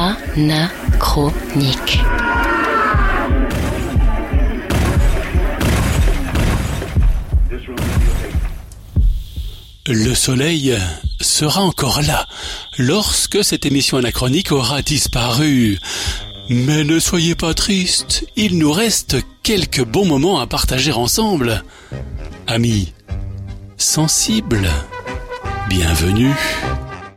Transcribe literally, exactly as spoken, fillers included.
Anachronique. Le soleil sera encore là lorsque cette émission anachronique aura disparu. Mais ne soyez pas tristes, il nous reste quelques bons moments à partager ensemble. Amis sensibles, bienvenue.